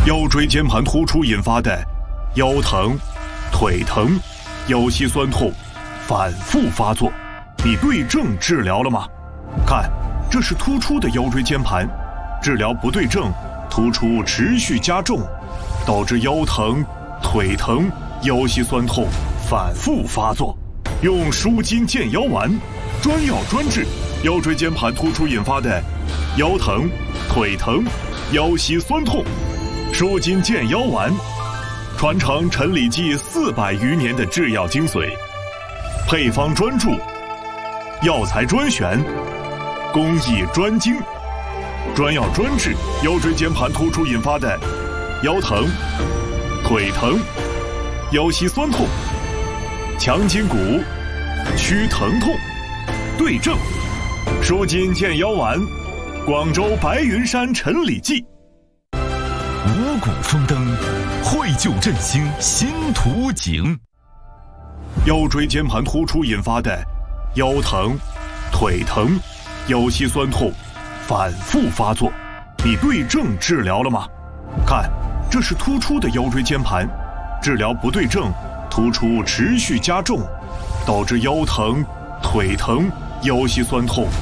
腰椎间盘突出引发的腰疼、腿疼、腰膝酸痛反复发作，你对症治疗了吗？看，这是突出的腰椎间盘，治疗不对症，突出持续加重，导致腰疼、腿疼、腰膝酸痛反复发作。用舒筋健腰丸，专药专治腰椎间盘突出引发的腰疼、腿疼、腰膝酸痛。舒筋健腰丸，传承陈李济400余年的制药精髓，配方专注，药材专选，工艺专精，专药专治腰椎间盘突出引发的腰疼、腿疼、腰膝酸痛，强筋骨，祛疼痛，对症。舒筋健腰丸，广州白云山陈李济。 五谷丰登，绘就振兴新图景。 腰椎间盘突出引发的腰疼、腿疼、腰膝酸痛反复发作，你对症治疗了吗？看，这是突出的腰椎间盘，治疗不对症，突出持续加重，导致腰疼、腿疼、腰膝酸痛